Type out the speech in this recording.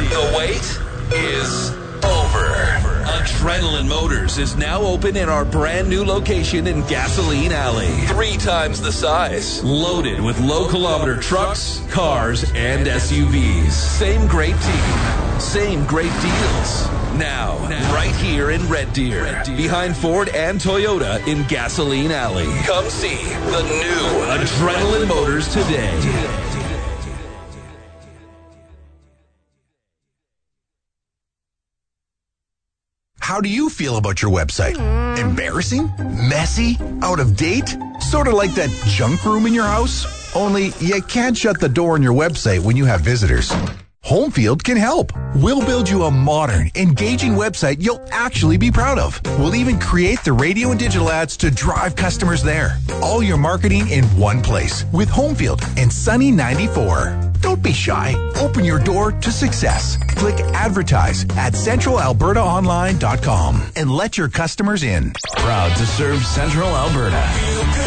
The wait is over. Adrenaline Motors is now open in our brand new location in Gasoline Alley. 3 times the size. Loaded with low-kilometer trucks, cars, and SUVs. Same great team. Same great deals. Now, right here in Red Deer. Behind Ford and Toyota in Gasoline Alley. Come see the new Adrenaline Motors today. How do you feel about your website? Embarrassing? Messy? Out of date? Sort of like that junk room in your house? Only you can't shut the door on your website when you have visitors. Homefield can help. We'll build you a modern, engaging website you'll actually be proud of. We'll even create the radio and digital ads to drive customers there. All your marketing in one place with Homefield and Sunny 94. Don't be shy. Open your door to success. Click advertise at centralalbertaonline.com and let your customers in. Proud to serve Central Alberta.